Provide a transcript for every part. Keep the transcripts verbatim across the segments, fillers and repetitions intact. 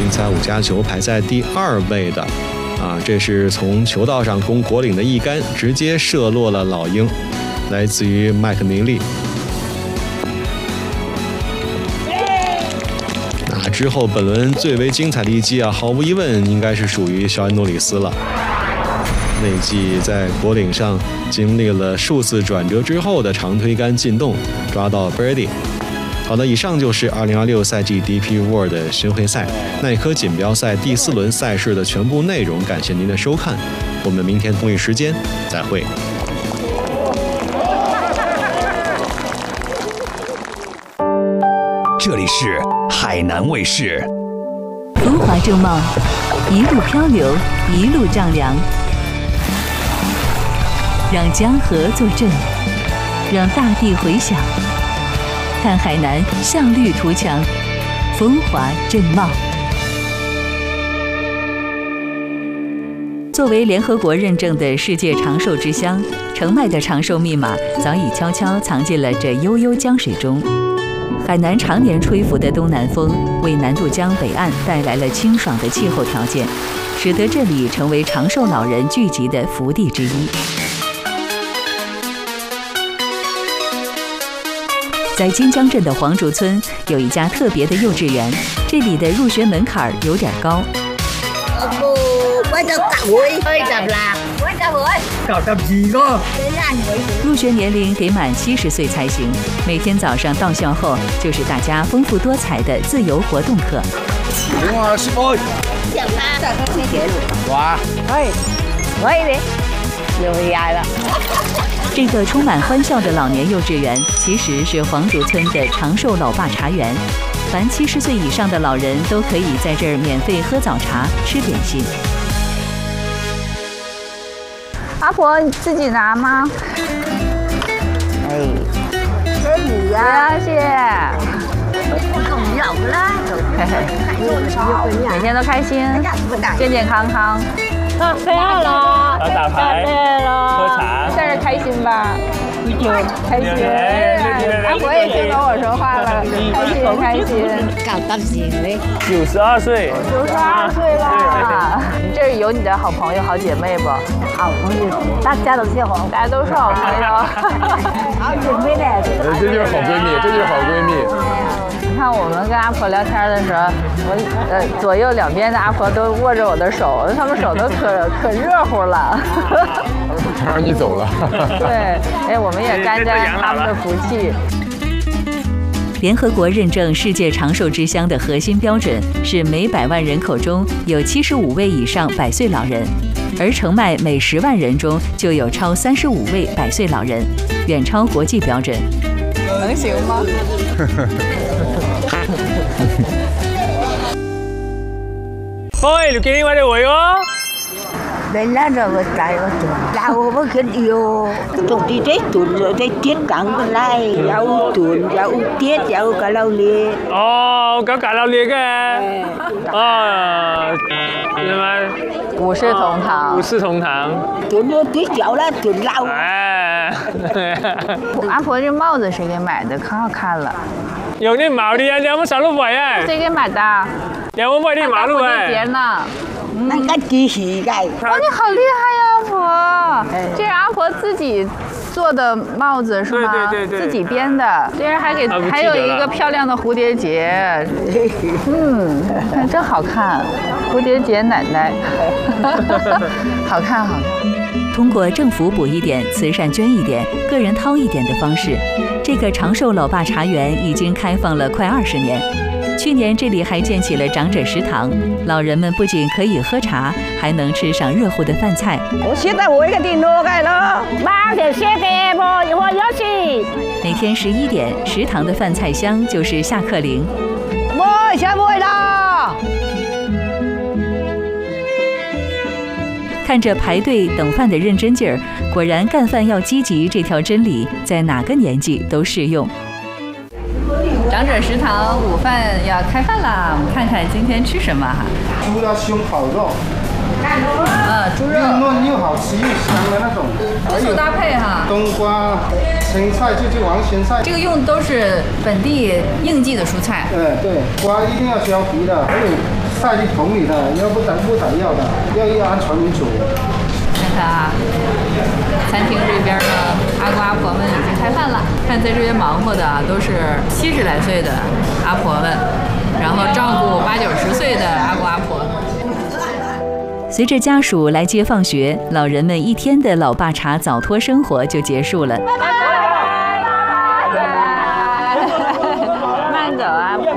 精彩五加球排在第二位的。啊，这是从球道上攻果岭的一杆，直接射落了老鹰，来自于麦克尼利。那之后本轮最为精彩的一击啊，毫无疑问应该是属于肖恩诺里斯了。那一记在果岭上经历了数次转折之后的长推杆进洞，抓到 Birdie。好的，以上就是二零二六赛季 D P World 的巡回赛耐科锦标赛第四轮赛事的全部内容，感谢您的收看，我们明天同一时间再会。 这里是海南卫视。 风华正茂，一路漂流，一路丈量，让江河作证，让大地回响。看海南向绿图强，风华正茂。作为联合国认证的世界长寿之乡，澄迈的长寿密码早已悄悄藏进了这悠悠江水中。海南常年吹拂的东南风，为南渡江北岸带来了清爽的气候条件，使得这里成为长寿老人聚集的福地之一。在金江镇的黄竹村有一家特别的幼稚园，这里的入学门槛有点高。入学年龄得满七十岁才行。每天早上到校后，就是大家丰富多彩的自由活动课。 哇，师傅！哇！哎，喂你，又来了。 这个充满欢笑的老年幼稚园，其实是黄竹村的长寿老爸茶园。凡七十岁以上的老人都可以在这儿免费喝早茶、吃点心。 阿婆，你自己拿吗？ 哎，给你呀， 谢谢。每天都开心，健健康康。 啊，飞二了， 打牌，喝茶， 在这开心吧？开心。阿婆也听懂我说话了，开心开心。 搞到心嘞。 九十二岁， 九十二岁了。你这儿有你的好朋友、好姐妹不？ 好朋友，大家都是好， 大家都是好朋友。 好姐妹嘞。 这就是好闺蜜，这就是好闺蜜。 你看我们跟阿婆聊天的时候，我呃左右两边的阿婆都握着我的手，他们手都可可热乎了。 让你走了。 对，哎，我们也沾沾他们的福气。 联合国认证世界长寿之乡的核心标准是每百万人口中有七十五位以上百岁老人，而澄迈每十万人中就有超三十五位百岁老人，远超国际标准。 能行吗？ 喂，你見我哋會喎？ Đây là rồi trái ở chỗ rau với cái điều trồng thì đấy tuần rồi đấy tiết cắn cái này rau tuần rau tiết rau cả lâu liền. Ồ, có cả lâu liền cái. Ờ, nhưng mà 五世同堂， 五世同堂。 tuần rồi tiết rau là tuần rau. 哎， 阿婆这帽子谁给买的？可好看了。 有啲毛啲啊，你有冇手碌位啊？ 谁给买的？ 有冇買啲馬碌位？ 节呢？ 那个机器盖。 哦，你好厉害呀，阿婆！这是阿婆自己做的帽子是吗？ 对对对对， 自己编的。这人还给还有一个漂亮的蝴蝶结，嗯，真好看，蝴蝶结奶奶，好看好看。 通过政府补一点、慈善捐一点、个人掏一点的方式，这个长寿老爸茶园已经开放了快二十年。去年这里还建起了长者食堂，老人们不仅可以喝茶，还能吃上热乎的饭菜。 我现在我一个电脑盖了， 妈的，谢谢我，我要去。 每天十一点，食堂的饭菜香就是下课铃。 我下不会啦。 看着排队等饭的认真劲儿，果然干饭要积极这条真理在哪个年纪都适用。 长者食堂午饭要开饭啦，我们看看今天吃什么哈。 猪的胸烤肉， 啊，猪肉， 又嫩又好吃又香的那种， 多素搭配哈。 冬瓜、青菜就是王咸菜， 这个用的都是本地应季的蔬菜。 嗯，对，瓜一定要削皮的，还有晒进桶里的，要不打不打药的，要要按传米煮。 看看啊，餐厅这边呢，阿公阿婆们已经开饭了。看在这边忙活的都是七十来岁的阿婆们，然后照顾八九十岁的阿公阿婆。 随着家属来接放学，老人们一天的老爸茶早托生活就结束了。 慢走啊，婆。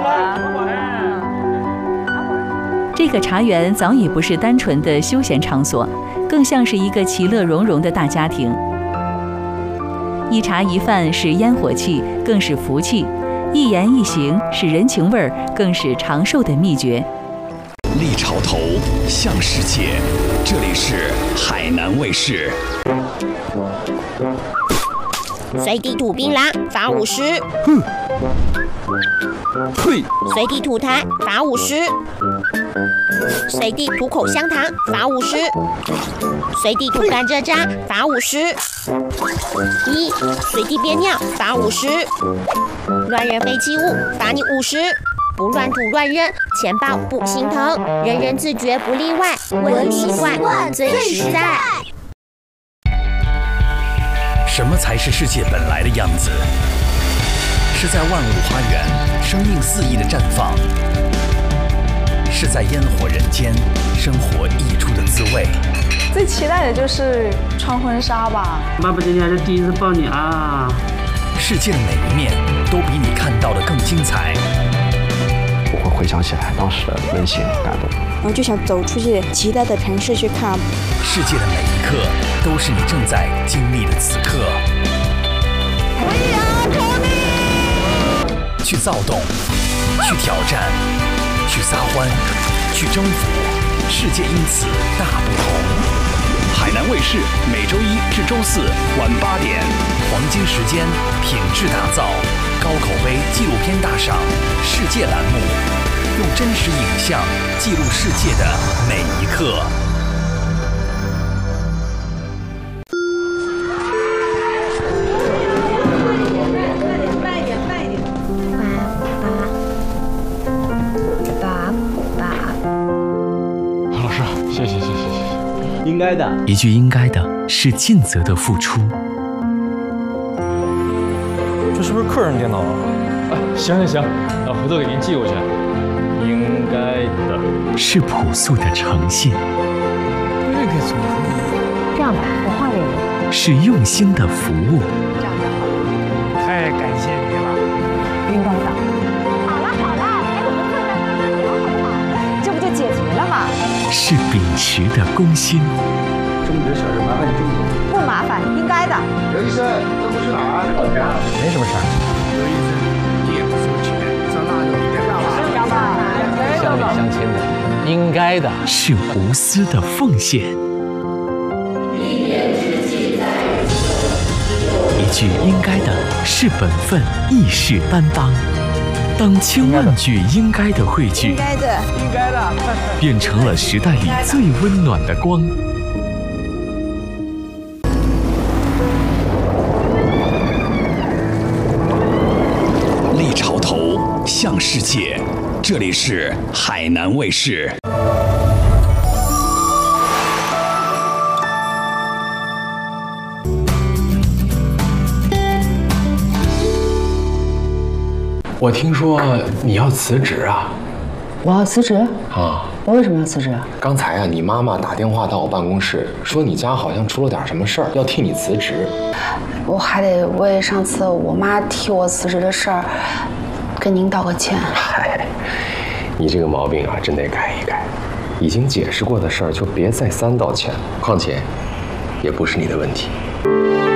这个茶园早已不是单纯的休闲场所，更像是一个其乐融融的大家庭。一茶一饭是烟火气，更是福气；一言一行是人情味儿，更是长寿的秘诀。 立潮头，向世界。这里是海南卫视。 随地吐槟榔，罚五十。 哼。嘿。 随地吐痰，罚五十。随地吐口香糖，罚五十；随地吐甘蔗渣，罚五十；一随地憋尿，罚五十；乱扔废弃物，罚你五十；不乱吐乱扔，钱包不心疼，人人自觉不例外，文明习惯最实在。 什么才是世界本来的样子？是在万物花园，生命肆意的绽放。是在烟火人间，生活溢出的滋味。 最期待的就是穿婚纱吧。 爸爸今天还是第一次抱你啊！ 世界的每一面都比你看到的更精彩。 我会回想起来当时的温馨感动， 然后就想走出去其他的城市去看。 世界的每一刻都是你正在经历的此刻。去躁动，去挑战。去撒欢，去征服，世界因此大不同。海南卫视每周一至周四晚八点，黄金时间，品质打造，高口碑纪录片大赏世界栏目，用真实影像记录世界的每一刻。 应该的， 一句应该的是尽责的付出。 这是不是客人电脑啊？ 哎，行行行，呃，回头给您寄过去。应该的是朴素的诚信。 这个怎么？ 这样吧，我换给你。 是用心的服务。 这样就好。 太感谢你了。 应该的。好了好了，哎，我们坐在那儿聊好不好？这不就解决了吗？ 是秉持的公心。 这么点小事麻烦你这么多。 不麻烦，应该的。 刘医生，这不是哪儿？ 我家没什么事儿。 刘医生，你也不收钱，上那就一点吧。 乡里乡亲的，应该的。 是无私的奉献。一句应该的是本分，义士担当。当千万句应该的汇聚， 应该的， 应该的， 变成了时代里最温暖的光。立潮头，向世界。这里是海南卫视。 我听说你要辞职啊？ 我要辞职啊？ 我为什么要辞职啊？ 刚才啊，你妈妈打电话到我办公室，说你家好像出了点什么事儿，要替你辞职。 我还得为上次我妈替我辞职的事儿跟您道个歉。 嗨，你这个毛病啊，真得改一改。已经解释过的事儿就别再三道歉，况且也不是你的问题。